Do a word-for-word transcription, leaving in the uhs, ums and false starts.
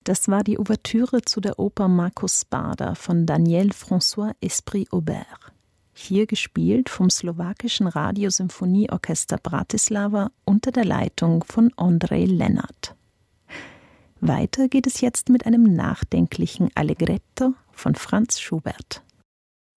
Das war die Ouvertüre zu der Oper Markus Sparda von Daniel François Esprit-Aubert. Hier gespielt vom slowakischen Radiosymphonieorchester Bratislava unter der Leitung von Ondrej Lenart. Weiter geht es jetzt mit einem nachdenklichen Allegretto von Franz Schubert.